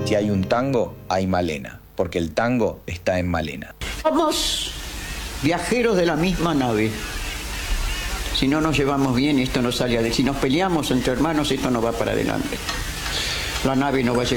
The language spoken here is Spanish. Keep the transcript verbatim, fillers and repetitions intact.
Si hay un tango, hay Malena, porque el tango está en Malena. Somos viajeros de la misma nave. Si no nos llevamos bien, esto no sale adelante. Si nos peleamos entre hermanos, esto no va para adelante. La nave no va a llegar.